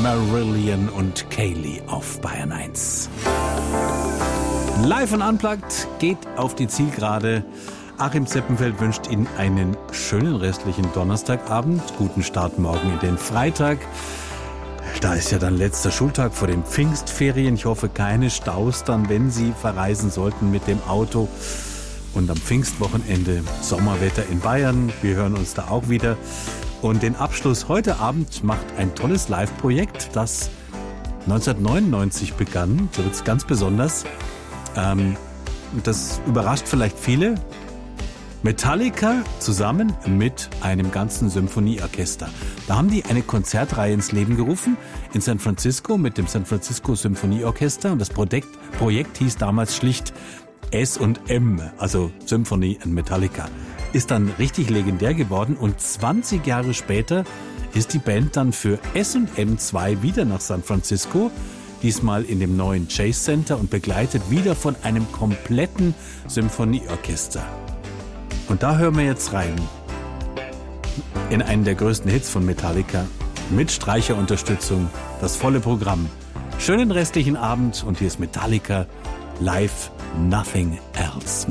Marillion und Kaylee auf Bayern 1. Live und Unplugged geht auf die Zielgerade. Achim Zeppenfeld wünscht Ihnen einen schönen restlichen Donnerstagabend. Guten Start morgen in den Freitag. Da ist ja dann letzter Schultag vor den Pfingstferien. Ich hoffe, keine Staus dann, wenn Sie verreisen sollten mit dem Auto. Und am Pfingstwochenende Sommerwetter in Bayern. Wir hören uns da auch wieder. Und den Abschluss heute Abend macht ein tolles Live-Projekt, das 1999 begann. Da wird es ganz besonders. Das überrascht vielleicht viele. Metallica zusammen mit einem ganzen Symphonieorchester. Da haben die eine Konzertreihe ins Leben gerufen in San Francisco mit dem San Francisco Symphonieorchester. Und das Projekt hieß damals schlicht S&M, also Symphony and Metallica. Ist dann richtig legendär geworden und 20 Jahre später ist die Band dann für S&M 2 wieder nach San Francisco, diesmal in dem neuen Chase Center und begleitet wieder von einem kompletten Symphonieorchester. Und da hören wir jetzt rein in einen der größten Hits von Metallica mit Streicherunterstützung, das volle Programm. Schönen restlichen Abend und hier ist Metallica live, Nothing Else